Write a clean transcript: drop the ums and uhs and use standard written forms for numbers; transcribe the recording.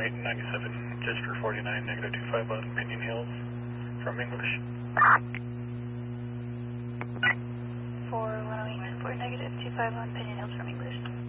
97, just for 49, negative 25 on Pinion Hills, from English. 4108, for negative 25 on Pinion Hills from English.